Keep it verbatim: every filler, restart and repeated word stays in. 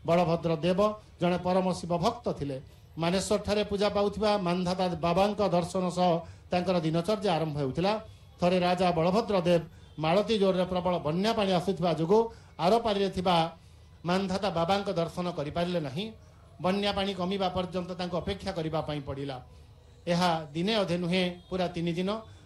बलभद्र देव जड़े परम शिव भक्त थिले। मानेश्वर ठारे पूजा पाउथिबा मानधाता बाबांक दर्शन सह तांकर दिनचर्या आरंभ हेउथिला। थरे राजा बलभद्र देव मालती जोर प्रबल बन्या पानी आसुथिबा जोगु आर पारि थिबा मानधाता बाबांक दर्शन करि पारिले नाही। बन्या पानी कमिबा पर्यंत तांको अपेक्षा करिबा पई पड़िला। यह दिने अधे नुहे पूरा तीन दिन